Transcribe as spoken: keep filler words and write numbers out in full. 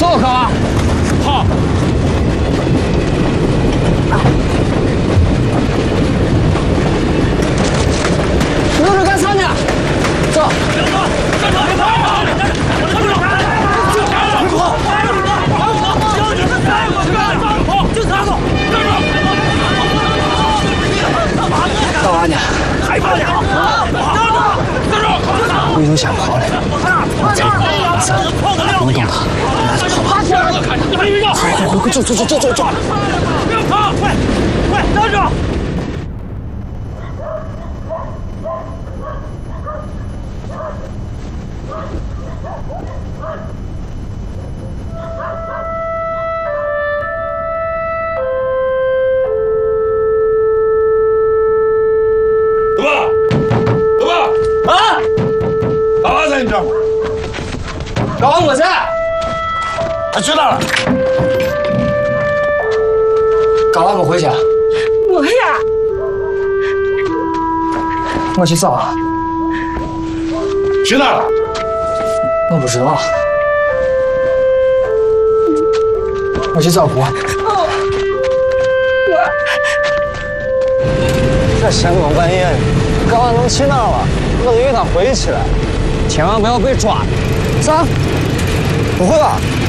走，高娃。好。留着干啥呢？走。别走！站住！别跑！站住！站住！别跑！就他走！干嘛呢？害怕呀！站住！站住！我已经想跑了。我走，我走，不用动了，拿着跑吧。快快快快，走走走走走走！不要跑！快快站住！ 老爸，老爸啊！老爸在你这儿吗？ 高娃没在。 他去哪了？ 高娃没回去。 没呀。 我去找他。 去哪了？ 我不知道。我去找姑。 哦。 这深更半夜的，高娃能去哪了？我都以为他回去了。千万不要被抓！啥？不会吧？